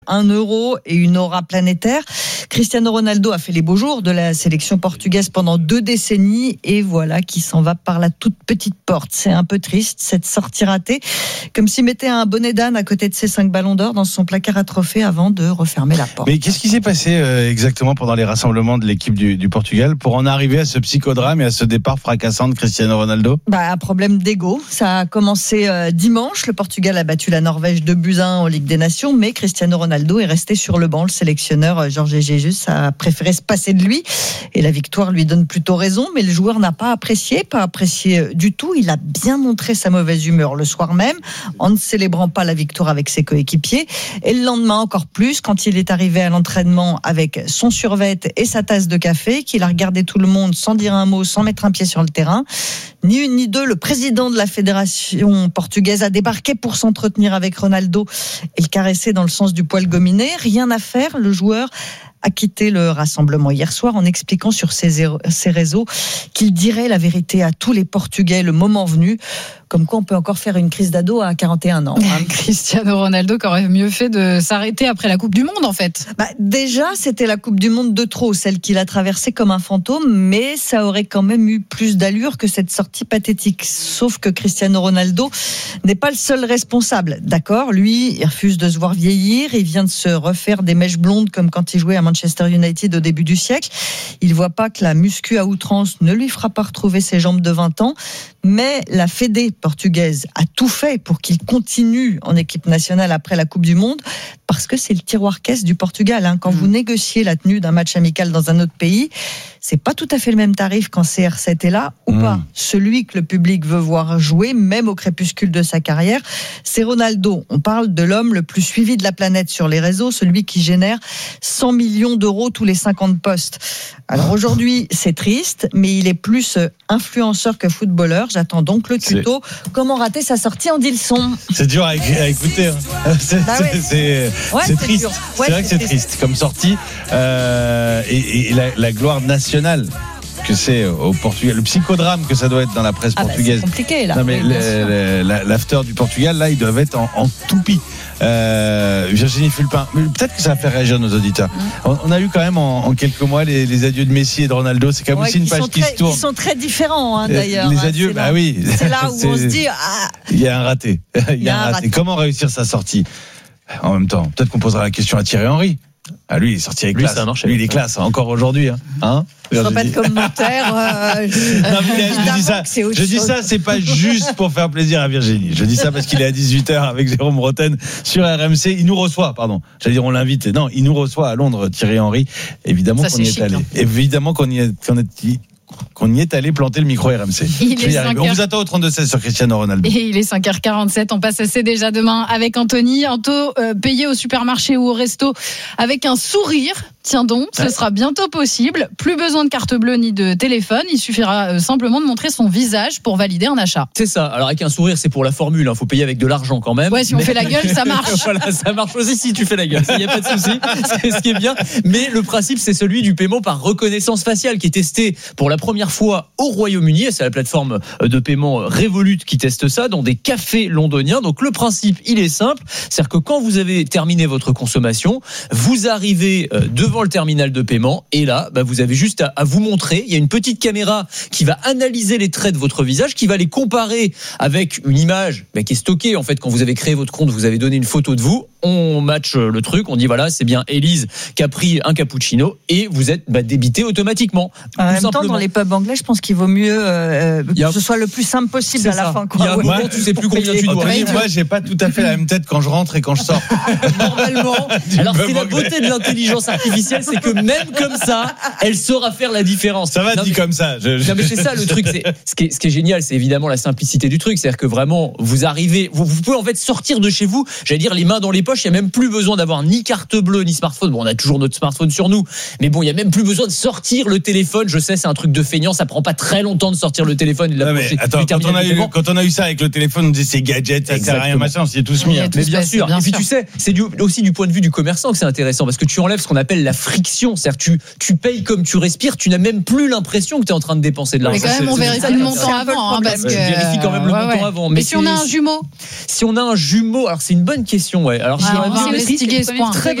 €1 et une aura planétaire. Cristiano Ronaldo a fait les beaux jours de la sélection portugaise pendant 2 décennies et voilà qui s'en va par la toute petite porte. C'est un peu triste, cette sortie ratée, comme s'il mettait un bonnet d'âne à côté de ses 5 ballons d'or dans son placard à trophées avant de refermer la porte. Mais qu'est-ce qui s'est passé exactement pendant les rassemblements de l'équipe du Portugal pour en arriver à ce psychodrame et à ce départ fracassant de Cristiano Ronaldo ? Un problème d'ego. Ça a commencé dimanche. Le Portugal a battu la Norvège 2-1 en Ligue des Nations, mais Cristiano Ronaldo est resté sur le banc. Le sélectionneur Jorge Jesus a préféré se passer de lui et la victoire lui donne plutôt raison, mais le joueur n'a pas apprécié du tout. Il a bien montré sa mauvaise humeur le soir même en ne célébrant pas la victoire avec ses coéquipiers et le lendemain encore plus quand il est arrivé à l'entraînement avec son survêt et sa tasse de café, qu'il a regardé tout le monde sans dire un mot, sans mettre un pied sur le terrain. Ni une ni deux, le président de la fédération portugaise a débarqué pour s'entretenir avec Ronaldo et le caresser dans le sens du poil gominé. Rien à faire, le joueur a quitté le rassemblement hier soir en expliquant sur ses réseaux qu'il dirait la vérité à tous les Portugais le moment venu. Comme quoi on peut encore faire une crise d'ado à 41 ans. Cristiano Ronaldo qui aurait mieux fait de s'arrêter après la Coupe du Monde en fait. Déjà c'était la Coupe du Monde de trop, celle qu'il a traversée comme un fantôme, mais ça aurait quand même eu plus d'allure que cette sortie pathétique. Sauf que Cristiano Ronaldo n'est pas le seul responsable. D'accord, lui il refuse de se voir vieillir, il vient de se refaire des mèches blondes comme quand il jouait à Manchester United au début du siècle. Il voit pas que la muscu à outrance ne lui fera pas retrouver ses jambes de 20 ans, mais la Fédé portugaise a tout fait pour qu'il continue en équipe nationale après la Coupe du Monde, parce que c'est le tiroir-caisse du Portugal. Quand vous négociez la tenue d'un match amical dans un autre pays, c'est pas tout à fait le même tarif quand CR7 est là ou pas. Celui que le public veut voir jouer, même au crépuscule de sa carrière, c'est Ronaldo. On parle de l'homme le plus suivi de la planète sur les réseaux, celui qui génère 100 millions d'euros tous les 50 postes. Alors aujourd'hui, c'est triste, mais il est plus influenceur que footballeur. J'attends donc le tuto. Comment rater sa sortie en dit le son. C'est dur à écouter. C'est triste. C'est vrai que c'est triste comme sortie. Et la gloire nationale que c'est au Portugal, le psychodrame que ça doit être dans la presse portugaise. C'est compliqué là. Non, mais l'after du Portugal, là, ils doivent être en toupie. Virginie Fulpin, peut-être que ça va faire réagir nos auditeurs. On a eu quand même en quelques mois les adieux de Messi et de Ronaldo. C'est quand même aussi une page qui se tourne. Ils sont très différents d'ailleurs. Les adieux, oui. C'est là où on se dit il y a un raté. Il y a un raté. Comment réussir sa sortie ? En même temps, peut-être qu'on posera la question à Thierry Henry. Lui, il est sorti avec classe. Lui, il est classe encore aujourd'hui. Je ne pas de commentaire. Je dis ça, c'est pas juste pour faire plaisir à Virginie. Je dis ça parce qu'il est à 18h avec Jérôme Roten sur RMC. Il nous reçoit, J'allais dire on l'invite. Non, il nous reçoit à Londres, Thierry Henry. Évidemment qu'on y est allé. Évidemment qu'on y est allé planter le micro RMC. On vous attend au 32-16 sur Cristiano Ronaldo. Et il est 5h47, on passe à C'est déjà demain avec Anthony. Anto, payé au supermarché ou au resto avec un sourire. Tiens donc, ce sera bientôt possible. Plus besoin de carte bleue ni de téléphone. Il suffira simplement de montrer son visage pour valider un achat. C'est ça. Alors avec un sourire, c'est pour la formule. Faut payer avec de l'argent quand même. Ouais, si on fait la gueule, ça marche. Voilà, ça marche aussi si tu fais la gueule. Il n'y a pas de souci. C'est ce qui est bien. Mais le principe, c'est celui du paiement par reconnaissance faciale qui est testé pour la première fois au Royaume-Uni. C'est la plateforme de paiement Revolut qui teste ça dans des cafés londoniens. Donc le principe, il est simple. C'est-à-dire que quand vous avez terminé votre consommation, vous arrivez devant le terminal de paiement et là, vous avez juste à vous montrer. Il y a une petite caméra qui va analyser les traits de votre visage, qui va les comparer avec une image qui est stockée. En fait, quand vous avez créé votre compte, vous avez donné une photo de vous. On match le truc, on dit voilà, c'est bien Élise qui a pris un cappuccino et vous êtes débité automatiquement. En même temps, dans les pubs anglais, je pense qu'il vaut mieux que ce soit le plus simple possible à la fin. Il y a un moment, tu sais plus combien tu dois. Moi, j'ai pas tout à fait la même tête quand je rentre et quand je sors. Normalement. Alors, c'est la beauté de l'intelligence artificielle, c'est que même comme ça, elle saura faire la différence. Ça va dit comme ça. Non, mais c'est ça le truc. Ce qui est génial, c'est évidemment la simplicité du truc. C'est-à-dire que vraiment, vous arrivez, vous pouvez en fait sortir de chez vous, j'allais dire les mains dans les poches. Il n'y a même plus besoin d'avoir ni carte bleue ni smartphone. Bon, on a toujours notre smartphone sur nous, mais bon, il n'y a même plus besoin de sortir le téléphone. Je sais, c'est un truc de feignant. Ça prend pas très longtemps de sortir le téléphone et de l'approcher. Attends, quand on a eu ça avec le téléphone, on disait c'est gadget, ça sert à rien, machin. On s'y est tous mis. Mais bien sûr. Et puis tu sais, c'est aussi du point de vue du commerçant que c'est intéressant parce que tu enlèves ce qu'on appelle la friction. C'est-à-dire tu payes comme tu respires. Tu n'as même plus l'impression que tu es en train de dépenser de l'argent. Mais quand même, on vérifie le montant avant, parce que vérifie quand même le montant avant. Mais si on a un jumeau, alors c'est une bonne question. Ouais. Alors on s'est investigué ce point. Très